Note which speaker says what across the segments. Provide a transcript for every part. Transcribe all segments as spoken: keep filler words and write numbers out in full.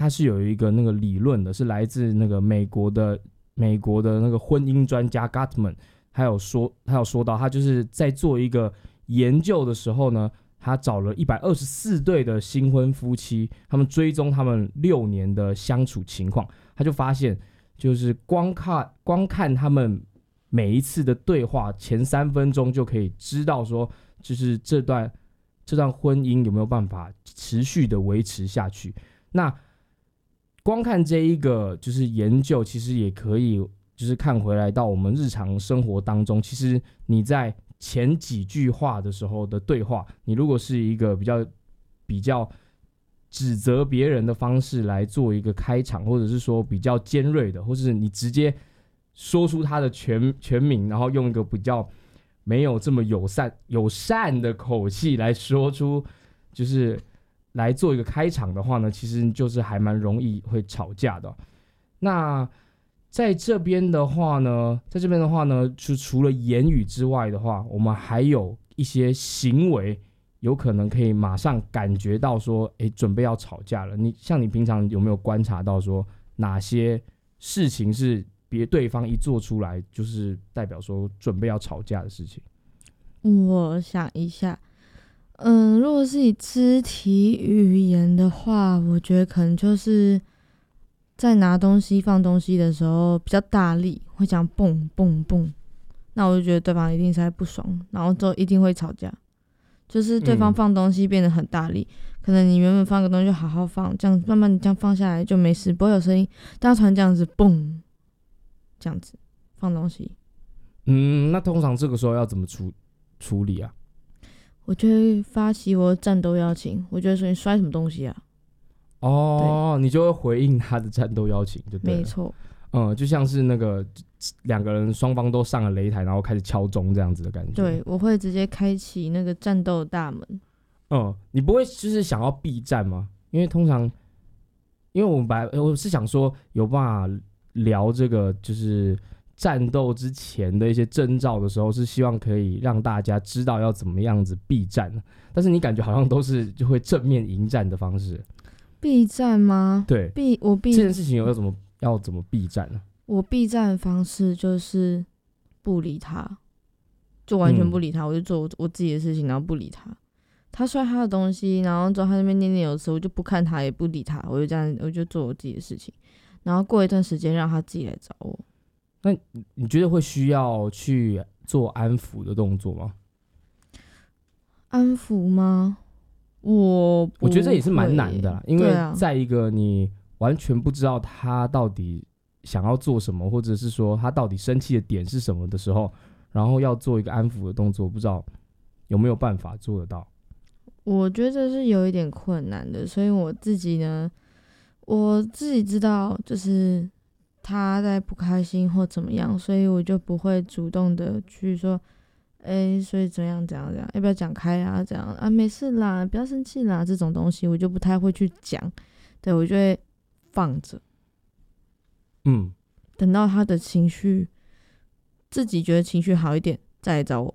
Speaker 1: 是有一个那个理论的，是来自那个美国的美国的那个婚姻专家 Gottman， 他有说他有说到，他就是在做一个研究的时候呢，他找了一百二十四对的新婚夫妻，他们追踪他们六年的相处情况，他就发现，就是光看光看他们每一次的对话前三分钟就可以知道说，就是这段这段婚姻有没有办法持续的维持下去。那光看这一个就是研究，其实也可以就是看回来到我们日常生活当中，其实你在前几句话的时候的对话，你如果是一个比较比较指责别人的方式来做一个开场，或者是说比较尖锐的，或是你直接说出他的 全, 全名，然后用一个比较没有这么友善友善的口气来说出，就是来做一个开场的话呢，其实就是还蛮容易会吵架的。那在这边的话呢，在这边的话呢，就除了言语之外的话，我们还有一些行为，有可能可以马上感觉到说，哎，准备要吵架了。你像你平常有没有观察到说，哪些事情是别对方一做出来，就是代表说准备要吵架的事情？
Speaker 2: 我想一下，嗯，如果是以肢体语言的话，我觉得可能就是在拿东西放东西的时候比较大力，会讲蹦蹦蹦，那我就觉得对方一定是在不爽，然后之后一定会吵架。就是对方放东西变得很大力，嗯、可能你原本放个东西就好好放，这样慢慢这样放下来就没事，不会有声音。但他突然这样子蹦，这样子放东西，
Speaker 1: 嗯，那通常这个时候要怎么处处理啊？
Speaker 2: 我就会发起我的战斗邀请，我就会说你摔什么东西啊？
Speaker 1: 哦，你就会回应他的战斗邀请，就对了。
Speaker 2: 没错，
Speaker 1: 嗯，就像是那个两个人双方都上了擂台，然后开始敲钟这样子的感觉。
Speaker 2: 对，我会直接开启那个战斗大门。
Speaker 1: 嗯，你不会就是想要避战吗？因为通常，因为我们本来我是想说有办法聊这个就是战斗之前的一些征兆的时候，是希望可以让大家知道要怎么样子避战，但是你感觉好像都是就会正面迎战的方式。
Speaker 2: 避战吗？
Speaker 1: 对，
Speaker 2: 避我避
Speaker 1: 这件事情有要怎么要怎么避战呢？
Speaker 2: 我避战的方式就是不理他，就完全不理他，嗯、我就做 我, 我自己的事情，然后不理他。他摔他的东西，然后之后他那边念念有词，我就不看他，也不理他，我就这样，我就做我自己的事情。然后过一段时间，让他自己来找我。
Speaker 1: 那你觉得会需要去做安抚的动作吗？
Speaker 2: 安抚吗？我
Speaker 1: 我觉得这也是蛮难的啦，因为在一个你完全不知道他到底想要做什么，或者是说他到底生气的点是什么的时候，然后要做一个安抚的动作，不知道有没有办法做得到。
Speaker 2: 我觉得是有一点困难的，所以我自己呢，我自己知道就是他在不开心或怎么样，所以我就不会主动的去说哎，所以怎样怎样怎样，要不要讲开啊？怎样啊？没事啦，不要生气啦，这种东西我就不太会去讲，对，我就会放着，
Speaker 1: 嗯，
Speaker 2: 等到他的情绪自己觉得情绪好一点，再来找我。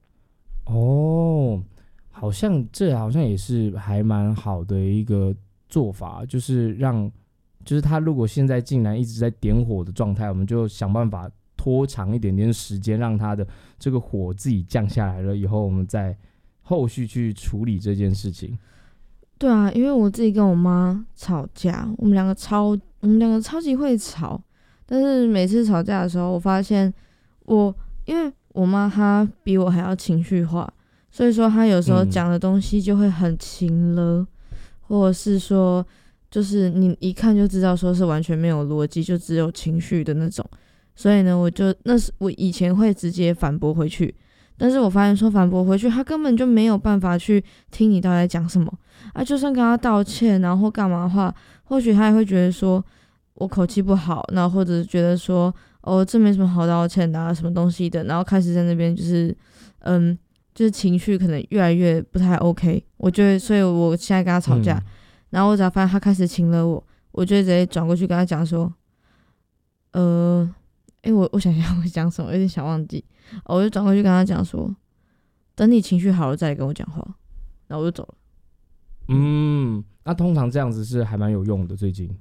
Speaker 1: 哦，好像这好像也是还蛮好的一个做法，就是让，就是他如果现在竟然一直在点火的状态，我们就想办法拖长一点点时间，让他的这个火自己降下来了以后，我们再后续去处理这件事情。
Speaker 2: 对啊，因为我自己跟我妈吵架，我们两个超我们两个超级会吵，但是每次吵架的时候，我发现我因为我妈她比我还要情绪化，所以说她有时候讲的东西就会很情了，嗯、或者是说就是你一看就知道说是完全没有逻辑，就只有情绪的那种。所以呢，我就那是我以前会直接反驳回去，但是我发现说反驳回去，他根本就没有办法去听你到底在讲什么啊。就算跟他道歉，然后或干嘛的话，或许他也会觉得说我口气不好，然后或者觉得说哦这没什么好道歉的啊，什么东西的，然后开始在那边就是嗯，就是情绪可能越来越不太 OK。我就会，所以我现在跟他吵架，嗯、然后我只要发现他开始亲了我，我就会直接转过去跟他讲说，呃。哎，我我想想我讲什么，有点想忘记。哦、我就转过去跟他讲说，等你情绪好了再来跟我讲话，然后我就走了。
Speaker 1: 嗯，那通常这样子是还蛮有用的，最近。